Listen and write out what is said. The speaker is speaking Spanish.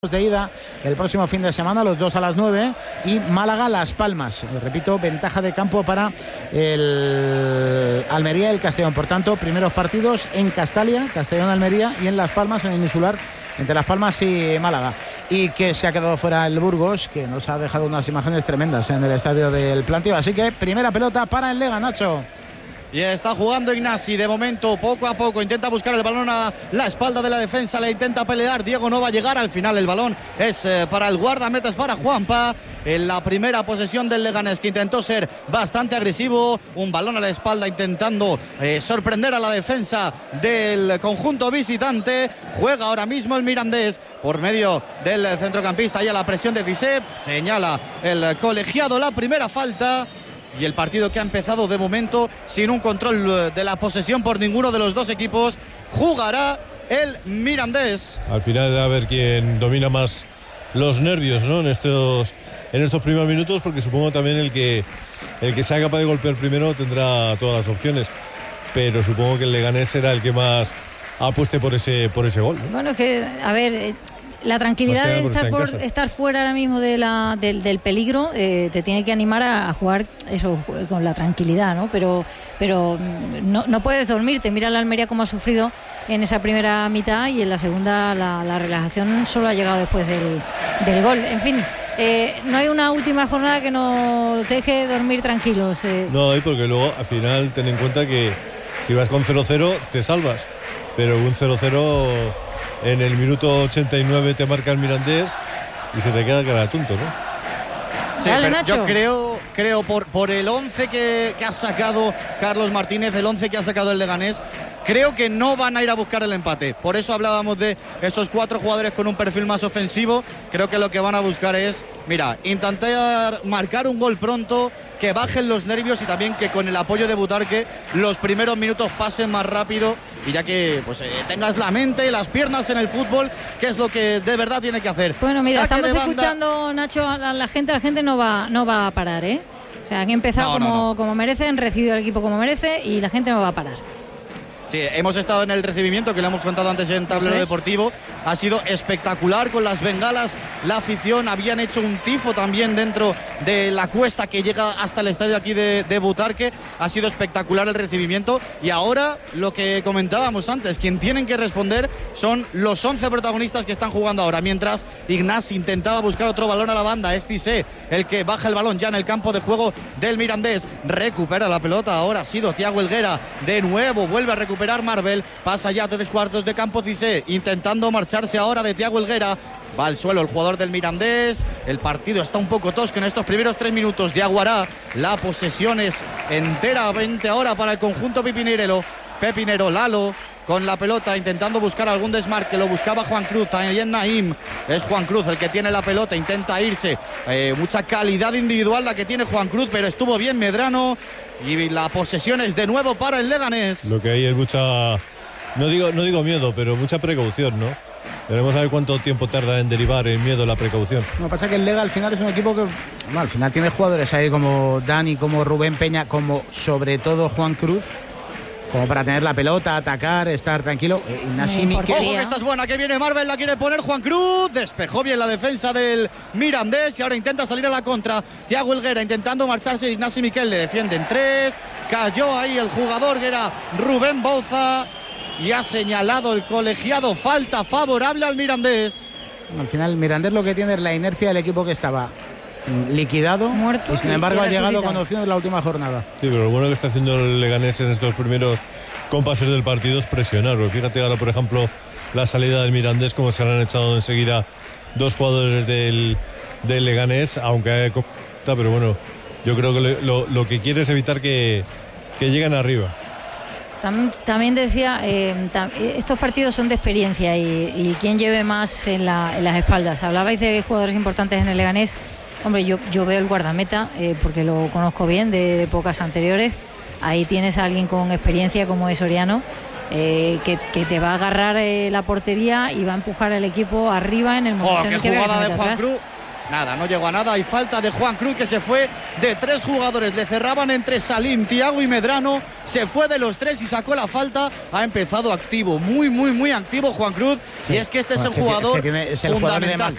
De ida el próximo fin de semana, los dos a las 9, y Málaga Las Palmas. Repito, ventaja de campo para el Almería y el Castellón. Por tanto, primeros partidos en Castalia, Castellón-Almería, y en Las Palmas, en el Insular, entre Las Palmas y Málaga. Y que se ha quedado fuera el Burgos, que nos ha dejado unas imágenes tremendas en el estadio del Plantío. Así que primera pelota para el Lega, Nacho. Y está jugando Ignasi, de momento, poco a poco, intenta buscar el balón a la espalda de la defensa, le intenta pelear, Diego no va a llegar, al final el balón es para el guardameta, es para Juanpa, en la primera posesión del Leganés, que intentó ser bastante agresivo, un balón a la espalda intentando sorprender a la defensa del conjunto visitante. Juega ahora mismo el Mirandés por medio del centrocampista y a la presión de Cissé, señala el colegiado la primera falta. Y el partido que ha empezado de momento sin un control de la posesión por ninguno de los dos equipos. Jugará el Mirandés. Al final a ver quién domina más los nervios, ¿no? En estos primeros minutos, porque supongo también el que sea capaz de golpear primero tendrá todas las opciones. Pero supongo que el Leganés será el que más apueste por ese gol, ¿no? Bueno, es que, a ver, la tranquilidad de estar fuera ahora mismo del peligro te tiene que animar a jugar eso con la tranquilidad, ¿no? Pero no puedes dormirte. Mira la Almería cómo ha sufrido en esa primera mitad, y en la segunda la relajación solo ha llegado después del gol. En fin, no hay una última jornada que nos deje dormir tranquilos. No, porque luego al final ten en cuenta que si vas con 0-0 te salvas, pero un 0-0 en el minuto 89 te marca el Mirandés y se te queda cara de tonto, ¿no? Sí, Dale, pero Nacho. yo creo por el 11 que ha sacado Carlos Martínez, el 11 que ha sacado el Leganés, creo que no van a ir a buscar el empate. Por eso hablábamos de esos 4 jugadores con un perfil más ofensivo. Creo que lo que van a buscar es, intentar marcar un gol pronto, que bajen los nervios, y también que con el apoyo de Butarque los primeros minutos pasen más rápido, y ya que tengas la mente y las piernas en el fútbol, que es lo que de verdad tiene que hacer. Bueno, mira, Saque estamos de banda. escuchando, Nacho, a la gente no va a parar, ¿eh? O sea, han empezado como merecen, recibido el equipo como merece, y la gente no va a parar. Sí, hemos estado en el recibimiento, que lo hemos contado antes en Tablero Deportivo. Ha sido espectacular con las bengalas, la afición. Habían hecho un tifo también dentro de la cuesta que llega hasta el estadio aquí de Butarque. Ha sido espectacular el recibimiento. Y ahora, lo que comentábamos antes, quien tienen que responder son los 11 protagonistas que están jugando ahora. Mientras Ignasi intentaba buscar otro balón a la banda, es Cissé el que baja el balón ya en el campo de juego del Mirandés. Recupera la pelota, ahora ha sido Thiago Helguera. De nuevo vuelve a recuperar Marvel, pasa ya 3/4 de campo Cissé, intentando marcharse ahora de Thiago Helguera. Va al suelo el jugador del Mirandés. El partido está un poco tosco en estos primeros 3 minutos de Aguará. La posesión es enteramente ahora para el conjunto Pepinero. Lalo con la pelota intentando buscar algún desmarque, lo buscaba Juan Cruz, también Naim. Es Juan Cruz el que tiene la pelota, intenta irse. Mucha calidad individual la que tiene Juan Cruz, pero estuvo bien Medrano. Y la posesión es de nuevo para el Leganés. Lo que hay es mucha, no digo miedo, pero mucha precaución, ¿no? Veremos a ver cuánto tiempo tarda en derivar el miedo a la precaución. Lo que pasa es que el Lega al final es un equipo que, al final tiene jugadores ahí como Dani, como Rubén Peña, como sobre todo Juan Cruz, como para tener la pelota, atacar, estar tranquilo. Ignasi Ojo que esta es buena, que viene Marvel, la quiere poner Juan Cruz, despejó bien la defensa del Mirandés y ahora intenta salir a la contra. Thiago Helguera intentando marcharse, Ignasi Miquel le defiende en 3, cayó ahí el jugador que era Rubén Bouza, y ha señalado el colegiado falta favorable al Mirandés. Al final Mirandés lo que tiene es la inercia del equipo que estaba liquidado, muerto, y sin embargo ha llegado resucitado. con opción en la última jornada. Sí, pero lo bueno que está haciendo el Leganés en estos primeros compases del partido es presionar. Porque fíjate ahora, por ejemplo, la salida del Mirandés, como se le han echado enseguida 2 jugadores del Leganés, aunque pero bueno, yo creo que lo que quiere es evitar que lleguen arriba. También decía, estos partidos son de experiencia, y quien lleve más en las espaldas. Hablabais de jugadores importantes en el Leganés. Hombre, yo veo el guardameta, porque lo conozco bien de épocas anteriores. Ahí tienes a alguien con experiencia como es Soriano, que te va a agarrar la portería y va a empujar al equipo arriba en el momento en el que qué vea que se jugada mete de Juan atrás. Cruz. Nada, no llegó a nada. Hay falta de Juan Cruz, que se fue de 3 jugadores. Le cerraban entre Salim, Thiago y Medrano. Se fue de los 3 y sacó la falta. Ha empezado activo, muy activo Juan Cruz. Sí. Y es que este es el jugador es el jugador de más